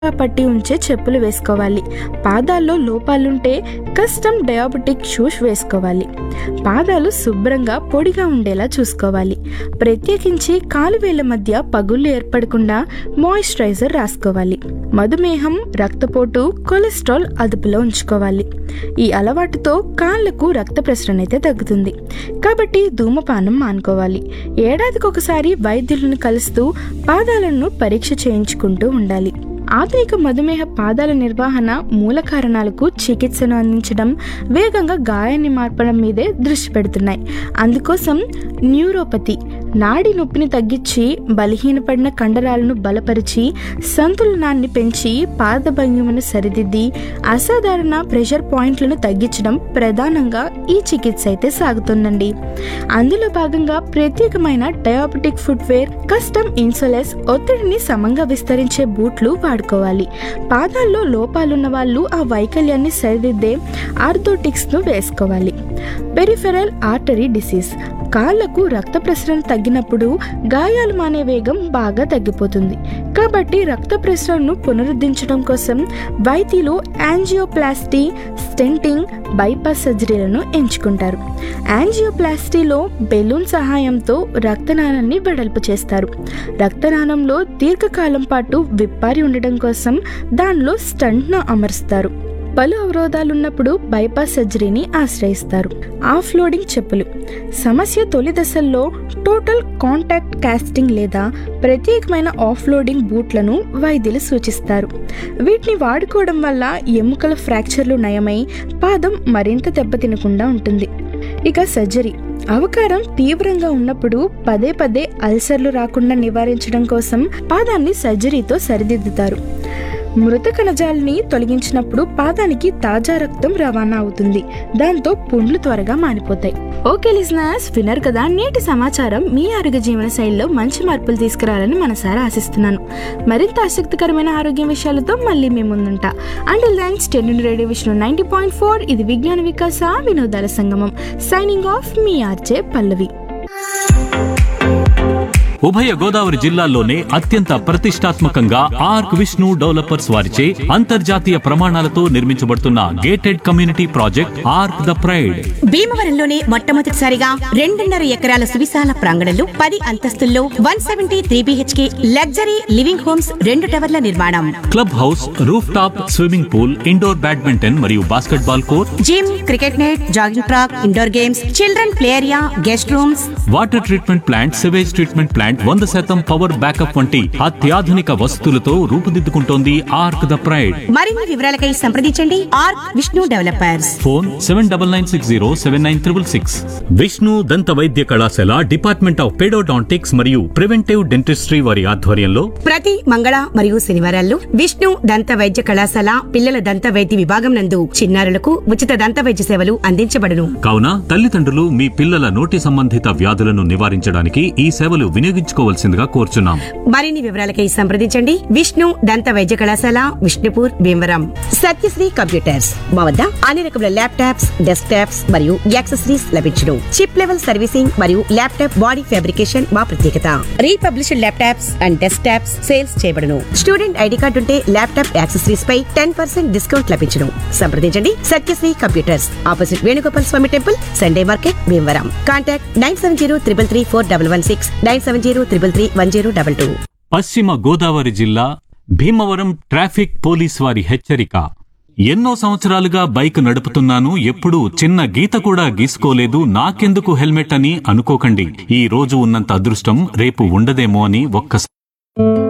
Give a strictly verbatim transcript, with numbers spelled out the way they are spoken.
పట్టి ఉంచే చెప్పులు వేసుకోవాలి. పాదాల్లో లోపాలుంటే కస్టమ్ డయాబెటిక్ షూస్ వేసుకోవాలి. పాదాలు శుభ్రంగా పొడిగా ఉండేలా చూసుకోవాలి. ప్రత్యేకించి కాలువేళ్ల మధ్య పగుళ్ళు ఏర్పడకుండా మాయిశ్చరైజర్ రాసుకోవాలి. మధుమేహం, రక్తపోటు, కొలెస్ట్రాల్ అదుపులో ఉంచుకోవాలి. ఈ అలవాటుతో కాళ్లకు రక్త ప్రసరణ అయితే తగ్గుతుంది. కాబట్టి ధూమపానం మానుకోవాలి. ఏడాదికి ఒకసారి వైద్యులను కలుస్తూ పాదాలను పరీక్ష చేయించుకుంటూ ఉండాలి. ఆధునిక మధుమేహ పాదాల నిర్వహణ మూల కారణాలకు చికిత్సను అందించడం, వేగంగా గాయాన్ని మార్పడం మీదే దృష్టి పెడుతున్నాయి. అందుకోసం న్యూరోపతి నాడి నొప్పిని తగ్గించి, బలహీనపడిన కండరాలను బలపరిచి, సంతులనాన్ని పెంచి, పాద భంగిమను సరిదిద్ది, అసాధారణ ప్రెషర్ పాయింట్లను తగ్గించడం ప్రధానంగా ఈ చికిత్స అయితే సాగుతుందండి. అందులో భాగంగా ప్రత్యేకమైన డయాబెటిక్ ఫుట్వేర్, కస్టమ్ ఇన్సోలెస్, ఒత్తిడిని సమంగా విస్తరించే బూట్లు వాడుకోవాలి. పాదాల్లో లోపాలున్న వాళ్ళు ఆ వైకల్యాన్ని సరిదిద్దే ఆర్థోటిక్స్ ను వేసుకోవాలి. పెరిఫెరల్ ఆర్టరీ డిసీజ్, కాళ్లకు రక్త ప్రసరణ తగ్గినప్పుడు గాయాలు మానే వేగం బాగా తగ్గిపోతుంది. కాబట్టి రక్త ప్రసరణను పునరుద్ధరించడం కోసం వైద్యులు యాంజియోప్లాస్టీ, స్టెంటింగ్, బైపాస్ సర్జరీలను ఎంచుకుంటారు. యాంజియోప్లాస్టీలో బెలూన్ సహాయంతో రక్తనాళాన్ని వెడల్పు చేస్తారు. రక్తనాళంలో దీర్ఘకాలం పాటు విప్పారి ఉండడం కోసం దానిలో స్టంట్ను అమరుస్తారు. పలు అవరోధాలున్నప్పుడు బైపాస్ సర్జరీని ఆశ్రయిస్తారు. ఆఫ్ లోడింగ్ చెప్పులు, సమస్య తొలి దశల్లో టోటల్ కాంటాక్ట్ కాస్టింగ్ లేదా ప్రత్యేకమైన ఆఫ్ లోడింగ్ బూట్లను వైద్యులు సూచిస్తారు. వీటిని వాడుకోవడం వల్ల ఎముకల ఫ్రాక్చర్లు నయమై పాదం మరింత దెబ్బతినకుండా ఉంటుంది. ఇక సర్జరీ, అవకారం తీవ్రంగా ఉన్నప్పుడు పదే పదే అల్సర్లు రాకుండా నివారించడం కోసం పాదాన్ని సర్జరీతో సరిదిద్దుతారు. మృత కణజాలని తొలగించినప్పుడు పాదానికి తాజా రక్తం రవాణా అవుతుంది. దాంతో పుండ్లు త్వరగా మానిపోతాయి. ఓకే లిజనర్స్, వినర్ కదా నేటి సమాచారం మీ ఆరోగ్య జీవన శైలిలో మంచి మార్పులు తీసుకురావాలని మనసారా ఆశిస్తున్నాను. మరింత ఆసక్తికరమైన ఆరోగ్య విషయాలతో మళ్ళీ మీ ముందుంటా. Until then stay tuned radio Vishnu ninety point four. ఇది విజ్ఞాన వికాస వినోదాల సంగమం. సైనింగ్ ఆఫ్, మీ ఆర్జే పల్లవి. ఉభయ గోదావరి జిల్లాల్లోనే అత్యంత ప్రతిష్టాత్మకంగా ఆర్క్ విష్ణు డెవలపర్స్ వారిచే అంతర్జాతీయ ప్రమాణాలతో నిర్మించబడుతున్న gated community project arc the pride. భీమవరంలోనే మొట్టమొదటిసారిగా రెండున్నర ఎకరాల సువిశాల ప్రాంగణంలో పది అంతస్తుల్లో one seventy three BHK luxury living homes, రెండు టవర్ల నిర్మాణం, club house, roof top swimming pool, indoor badminton మరియు basket ball court, gym, cricket net, jogging track, indoor games, children play area, guest rooms, water treatment plant, sewage treatment plant, వంద శాతం power backup వంటి అత్యాధునిక వసతులతో రూపుదిద్దుకుంటోంది arc the pride. మరిన్ని వివరాలకై సంప్రదించండి arc Vishnu developers. Phone seven double nine six zero seven nine triple six. Vishnu దంత వైద్య కళాశాల డిపార్ట్మెంట్ ఆఫ్ పెడోడాంటిక్స్ మరియు ప్రివెంటివ్ డెంటిస్ట్రీ వారి ఆధ్వర్యంలో ప్రతి మంగళ మరియు శనివారాల్లో విష్ణు దంత వైద్య కళాశాల పిల్లల దంత వైద్య విభాగం నందు చిన్నారులకు ఉచిత దంత వైద్య సేవలు అందించబడును. కావున తల్లిదండ్రులు మీ పిల్లల నోటి సంబంధిత వ్యాధులను నివారించడానికి ఈ సేవలు వినియోగించుకోవాల్సిందిగా కోరుచున్నాం. మరిన్ని వివరాలకై సంప్రదించండి విష్ణు దంత వైద్య కళాశాల, విష్ణుపూర్, భీమవరం. సత్యశ్రీ కంప్యూటర్స్ మా వద్ద అన్ని రకముల ల్యాప్టాప్స్, డెస్క్ టాప్స్ మరియు యాక్సెసరీస్ లభించును. చిప్ లెవెల్ సర్వీసింగ్ మరియు ల్యాప్టాప్ బాడీ ఫ్యాబ్రికేషన్ మా ప్రత్యేకత. Republished laptops and desk tops sales చేయబడును. స్టూడెంట్ ఐడి కార్డు ఉంటే ల్యాప్టాప్ యాక్సెసరీస్ పై టెన్ పర్సెంట్ డిస్కౌంట్ లభించును. సంప్రదించండి సత్యశ్రీ కంప్యూటర్స్, ఆపోజిట్ వేణుగోపాల్ స్వామి temple, Sunday market, Bhimavaram. Contact nine seven zero triple three four double one six, nine seven zero triple three one zero double two. పశ్చిమ గోదావరి జిల్లా Bhimavaram traffic police వారి హెచ్చరిక. ఎన్నో సంవత్సరాలుగా bike నడుపుతున్నాను, ఎప్పుడూ చిన్న గీత కూడా గీసుకోలేదు, నాకెందుకు హెల్మెట్ అని అనుకోకండి. ఈ రోజు ఉన్నంత అదృష్టం రేపు ఉండదేమో అని ఒక్కసారి